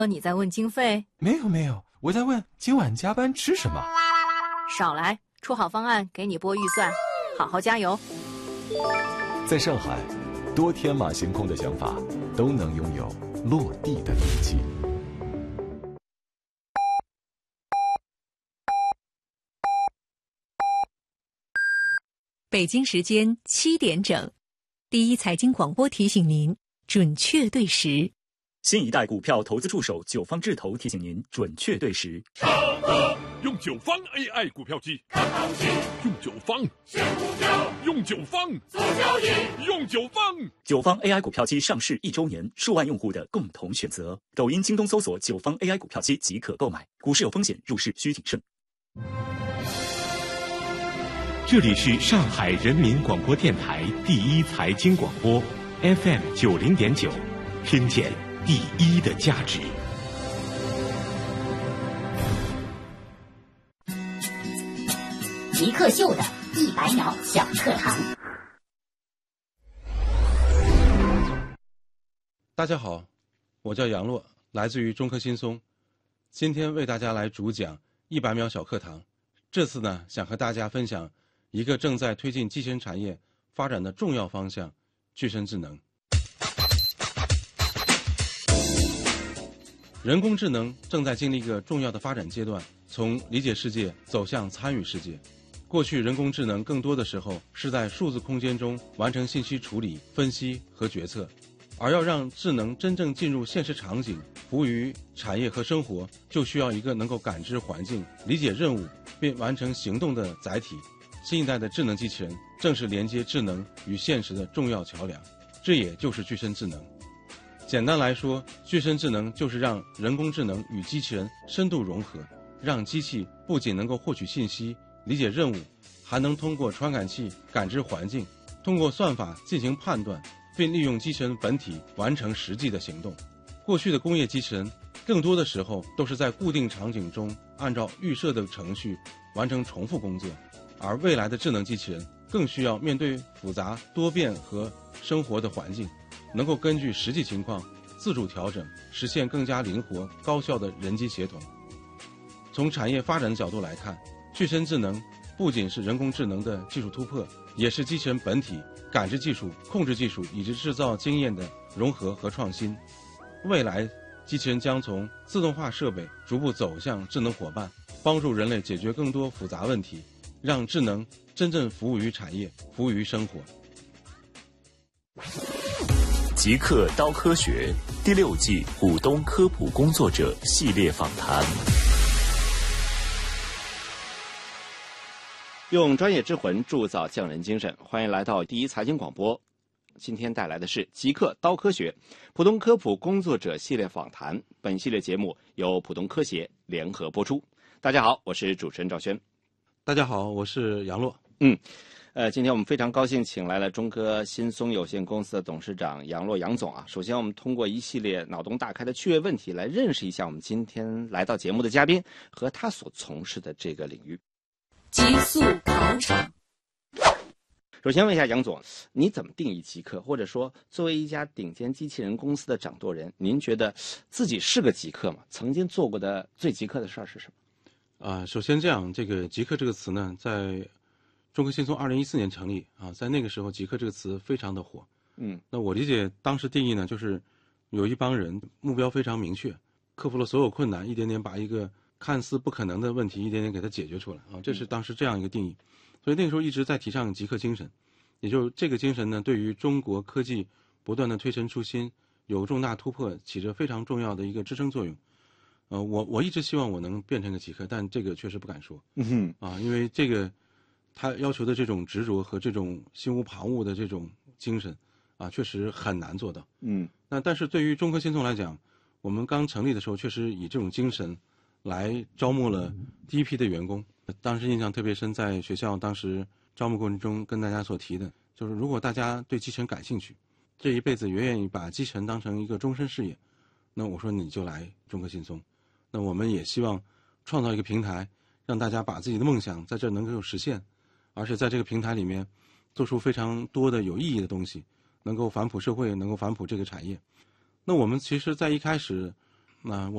你在问经费？ 没有，我在问今晚加班吃什么。 少来，出好方案给你拨预算，好好加油。 在上海，多天马行空的想法都能拥有落地的勇气。 北京时间7点整，第一财经广播提醒您准确对时。 新一代股票投资助手九方智投提醒您准确对时。 用九方 AI 股票机看行情，用九方选股票，用九方做交易，用九方。 九方 AI 股票机上市1周年，数万用户的共同选择。抖音、京东搜索九方 AI 股票机即可购买。股市有风险，入市需谨慎。 这里是上海人民广播电台第一财经广播 FM 90.9，听见第一的价值。 极客秀的100秒小课堂。 大家好，我叫杨洛，来自于中科新松，今天为大家来主讲100秒小课堂。这次呢，想和大家分享一个正在推进机器人产业发展的重要方向——具身智能。人工智能正在经历一个重要的发展阶段，从理解世界走向参与世界。过去人工智能更多的时候是在数字空间中完成信息处理、分析和决策，而要让智能真正进入现实场景，服务于产业和生活，就需要一个能够感知环境、理解任务并完成行动的载体。新一代的智能机器人正是连接智能与现实的重要桥梁，这也就是具身智能。简单来说，具身智能就是让人工智能与机器人深度融合，让机器不仅能够获取信息、理解任务，还能通过传感器感知环境，通过算法进行判断，并利用机器人本体完成实际的行动。过去的工业机器人更多的时候都是在固定场景中按照预设的程序完成重复工作，而未来的智能机器人更需要面对复杂多变和生活的环境，能够根据实际情况自主调整，实现更加灵活高效的人机协同。从产业发展的角度来看，具身智能不仅是人工智能的技术突破，也是机器人本体、感知技术、控制技术以及制造经验的融合和创新。未来，机器人将从自动化设备逐步走向智能伙伴，帮助人类解决更多复杂问题，让智能真正服务于产业，服务于生活。 极客刀科学第6季股东科普工作者系列访谈。 用专业之魂铸造匠人精神，欢迎来到第一财经广播。今天带来的是极客刀科学浦东科普工作者系列访谈。本系列节目由浦东科协联合播出。大家好，我是主持人赵轩。 大家好，我是杨洛。 今天我们非常高兴请来了中科新松有限公司的董事长杨洛杨总啊。首先我们通过一系列脑洞大开的趣味问题来认识一下我们今天来到节目的嘉宾和他所从事的这个领域。 极速考场。 首先问一下杨总，你怎么定义极客？或者说作为一家顶尖机器人公司的掌舵人，您觉得自己是个极客吗？曾经做过的最极客的事儿是什么？ 首先这样，这个极客这个词呢，在中科新松2014年成立啊，在那个时候极客这个词非常的火。那我理解当时定义呢，就是有一帮人目标非常明确，克服了所有困难，一点点把一个看似不可能的问题一点点给它解决出来啊，这是当时这样一个定义。所以那个时候一直在提倡极客精神，也就是这个精神呢，对于中国科技不断的推陈出新，有重大突破，起着非常重要的一个支撑作用。我一直希望我能变成个极客，但这个确实不敢说。因为这个他要求的这种执着和这种心无旁骛的这种精神啊，确实很难做到。但是对于中科新松来讲，我们刚成立的时候，确实以这种精神来招募了第一批的员工。当时印象特别深，在学校当时招募过程中跟大家所提的，就是如果大家对机器人感兴趣，这一辈子也愿意把机器人当成一个终身事业，那我说你就来中科新松。那我们也希望创造一个平台，让大家把自己的梦想在这能够实现，而且在这个平台里面做出非常多的有意义的东西，能够反哺社会，能够反哺这个产业。那我们其实在一开始那我